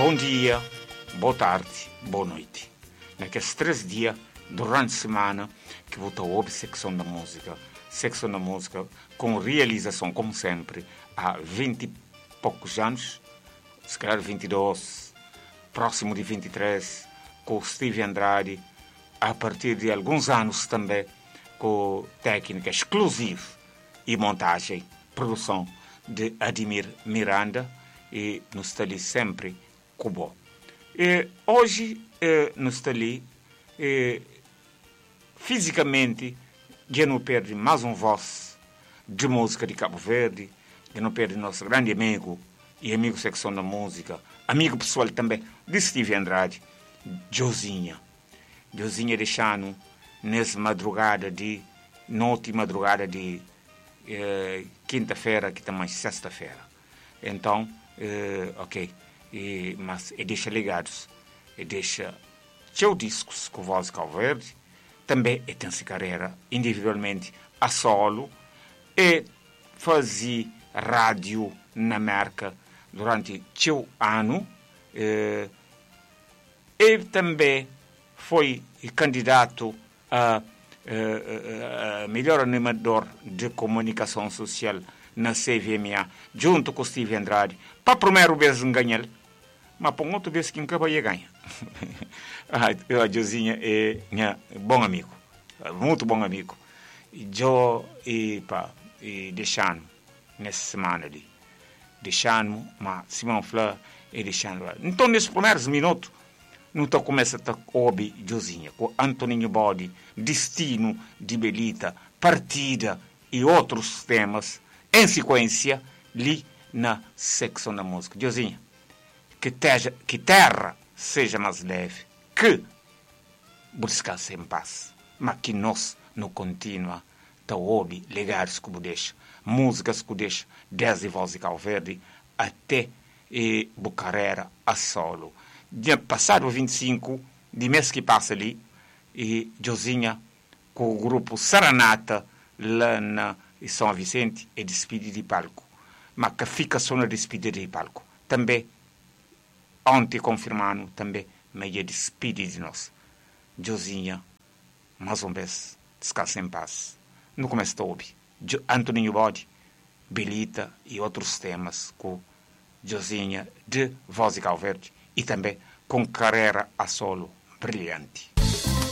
bom dia, boa tarde, boa noite. Naqueles 3 dias, durante a semana, que vou estar a secção da música. Secção da música com realização, como sempre, há 20 e poucos anos, se calhar 22, próximo de 23, com o Steve Andrade, a partir de alguns anos também, com técnica exclusiva e montagem, produção de Ademir Miranda, e nos está ali sempre Cubo. E hoje nos está ali, fisicamente, já não perde mais um voz de música de Cabo Verde, já não perde nosso grande amigo e amigo secção da música, amigo pessoal também de Steve Andrade, Josinha. Josinha deixando nessa madrugada de, noite madrugada de quinta-feira, que também sexta-feira. Então, ok, mas deixa ligados, deixa seu discos com voz de Cabo Verde, também tem sua carreira individualmente a solo e fazia rádio na América durante seu ano e também foi candidato a melhor animador de comunicação social na CVMA, junto com Steve Andrade, para a primeira vez ganhar, mas para outra vez que nunca vai ganhar. A Josinha é bom amigo, muito bom amigo. Eu deixando nessa semana ali, deixando, mas Simão Flá e deixando. Então, nesses primeiros minutos, não estou começando a ouvir Josinha, com Antoninho Bodi, Destino de Belita, Partida e outros temas, em sequência, ali na secção da música. Josinha, que terra seja mais leve, que buscasse em paz, mas que nós não continua a ouvir legados que deixa, músicas que deixa, desde Voz de Cabo Verde até Bucarera a solo. Dia passado 25 de mês que passa ali, e Josinha com o grupo Saranata lá na São Vicente é despedida de palco, mas que fica só na despedida de palco. Também ontem confirmando também meia despedida de nós. Josinha, mais uma vez, descansa em paz. No começo da ouvir Antoninho Bodi, Belita e outros temas com Josinha de Voz de Cabo Verde e também com carreira a solo brilhante.